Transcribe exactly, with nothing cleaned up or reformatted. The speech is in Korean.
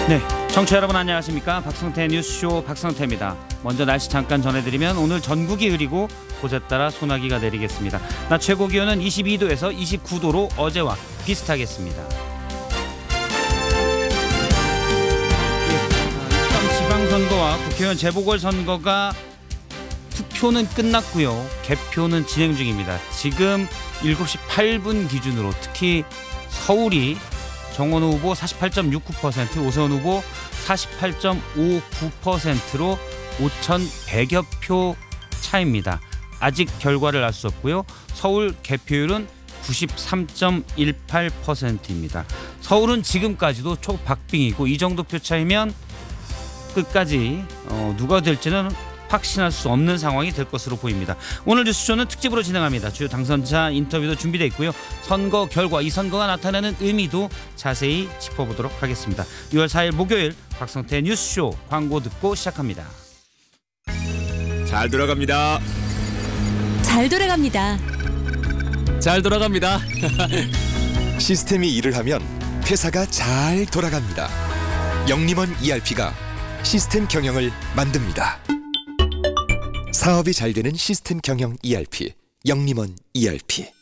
네, 청취자 여러분 안녕하십니까? 박성태 뉴스쇼 박성태입니다. 먼저 날씨 잠깐 전해드리면 오늘 전국이 흐리고 곳에 따라 소나기가 내리겠습니다. 낮 최고 기온은 이십이 도에서 이십구 도로 어제와 비슷하겠습니다. 예, 지방선거와 국회의원 재보궐선거가 투표는 끝났고요. 개표는 진행 중입니다. 지금 일곱 시 팔 분 기준으로 특히 서울이 정원호 후보 사십팔 점 육구 퍼센트, 오세훈 후보 사십팔 점 오구 퍼센트로 오천백여 표 차입니다. 아직 결과를 알 수 없고요. 서울 개표율은 구십삼 점 일팔 퍼센트입니다. 서울은 지금까지도 초박빙이고 이 정도 표 차이면 끝까지 어, 누가 될지는 확신할 수 없는 상황이 될 것으로 보입니다. 오늘 뉴스쇼는 특집으로 진행합니다. 주요 당선자 인터뷰도 준비되어 있고요. 선거 결과, 이 선거가 나타내는 의미도 자세히 짚어보도록 하겠습니다. 유월 사일 목요일 박성태 뉴스쇼 광고 듣고 시작합니다. 잘 돌아갑니다. 잘 돌아갑니다. 잘 돌아갑니다. 시스템이 일을 하면 회사가 잘 돌아갑니다. 영림원 이알피가 시스템 경영을 만듭니다. 사업이 잘 되는 시스템 경영 이알피, 영림원 이알피.